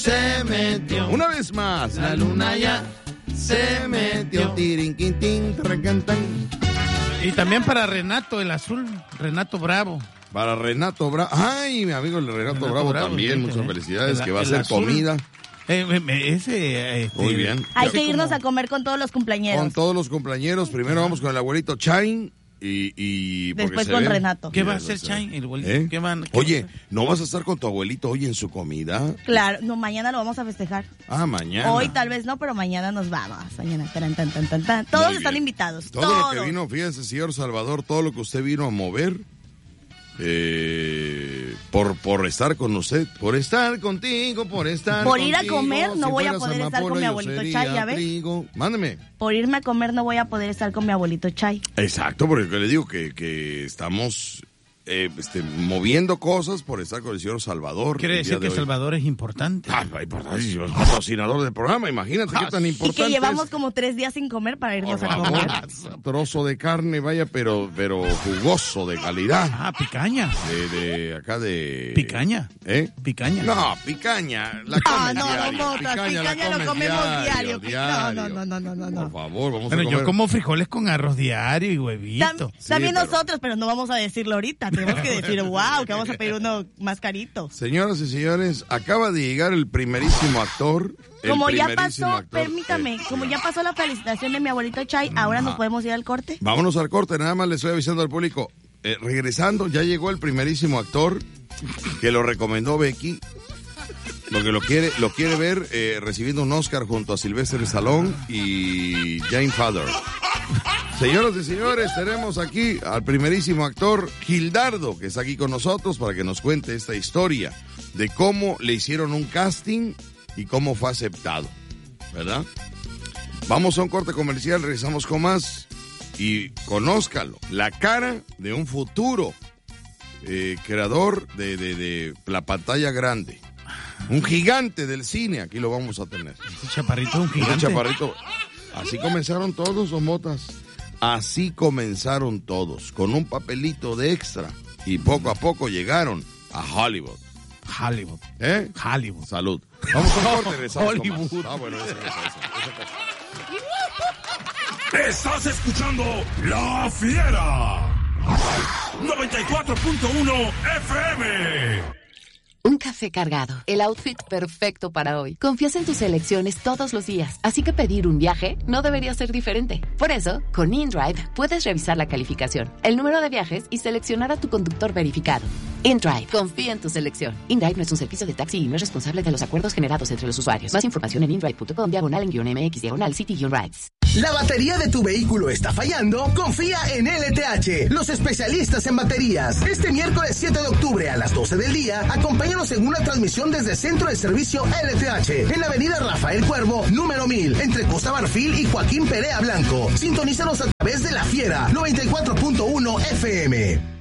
se metió. Una vez más. La luna ya se metió. Tirinquintín, tracantán. Y también para Renato, el azul, Renato Bravo. Para Renato Bravo. Ay, mi amigo el Renato Bravo también. Muchas felicidades. Que va a hacer azul. Comida. Muy bien. Hay que irnos a comer con todos los cumpleañeros. Con todos los cumpleañeros. Primero vamos con el abuelito Chain. Y después con Renato. ¿Qué va a hacer Chain? El abuelito? ¿Eh? ¿Qué van? Oye, ¿no vas a estar con tu abuelito hoy en su comida? Claro, no, mañana lo vamos a festejar. Ah, mañana. Hoy tal vez no, pero mañana nos vamos. Mañana, tan. Todos Muy están bien. invitados. Todo todos. lo que vino, fíjese, señor Salvador, todo lo que usted vino a mover, por estar con usted, por estar contigo, por estar Por ir a contigo, comer, no si voy a fueras poder estar amapola, con mi yo abuelito sería Chay, ¿ya ves? trigo. Mándeme. Por irme a comer no voy a poder estar con mi abuelito Chay. Exacto, porque yo le digo que estamos moviendo cosas por estar con el señor Salvador. Quiere decir que Salvador es importante. Ah, importante, es patrocinador del programa, imagínate qué tan Y importante que llevamos es. como 3 días sin comer para irnos Por a favor, comer. trozo de carne, vaya, pero jugoso, de calidad. Ah, picaña. De acá de... Picaña. ¿Eh? Picaña. No, picaña. La comes no, diario. no, picaña la lo comes comemos diario. diario. No. Por favor, vamos a Bueno, comer. yo como frijoles con arroz diario y huevito. También pero- nosotros, pero no vamos a decirlo ahorita. Tenemos que decir, wow, que vamos a pedir uno más carito. Señoras y señores, acaba de llegar el primerísimo actor. Como ya pasó, permítame, como ya pasó la felicitación de mi abuelito Chay, ahora nos podemos ir al corte. Vámonos al corte, nada más le estoy avisando al público. Regresando, ya llegó el primerísimo actor que lo recomendó Becky. Porque lo quiere ver recibiendo un Oscar junto a Sylvester Stallone y Jane Fonda. Señoras y señores, tenemos aquí al primerísimo actor Gildardo, que está aquí con nosotros para que nos cuente esta historia de cómo le hicieron un casting y cómo fue aceptado, ¿verdad? Vamos a un corte comercial, regresamos con más y conózcalo, la cara de un futuro creador de la pantalla grande. Un gigante del cine, aquí lo vamos a tener. Un chaparrito, un gigante. Un chaparrito. Así comenzaron todos, Omotas. Así comenzaron todos, con un papelito de extra. Y poco a poco llegaron a Hollywood. Hollywood. ¿Eh? Hollywood. Salud. Vamos a un corte, regresamos con más. Hollywood. Ah, bueno, esa. Estás escuchando La Fiera 94.1 FM. Un café cargado, el outfit perfecto para hoy. Confías en tus elecciones todos los días, así que pedir un viaje no debería ser diferente. Por eso, con InDrive puedes revisar la calificación, el número de viajes y seleccionar a tu conductor verificado. InDrive, confía en tu selección. InDrive no es un servicio de taxi y no es responsable de los acuerdos generados entre los usuarios. Más información en indrive.com/en-mx/city-rides. ¿La batería de tu vehículo está fallando? Confía en LTH, los especialistas en baterías. Este miércoles 7 de octubre a las 12 del día, acompáñanos en una transmisión desde el Centro de Servicio LTH, en la avenida Rafael Cuervo, número 1000, entre Costa Marfil y Joaquín Perea Blanco. Sintonízanos a través de La Fiera 94.1 FM.